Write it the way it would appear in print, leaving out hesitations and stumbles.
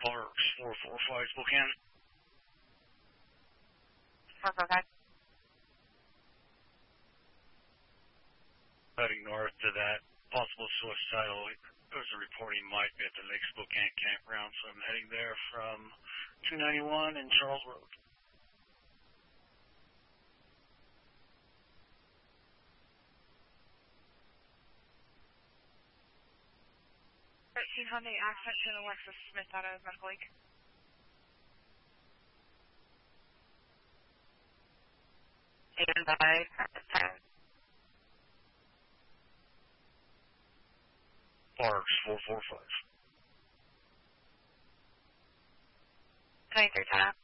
Parks 445 Spokane. 445. Heading north to that possible suicidal. There's a report he might be at the Lake Spokane campground, so I'm heading there from 291 and Charles Road. 13 Hyundai Accent to an Alexis Smith out of Medical Lake. Stand by. Parks 445. 23 top.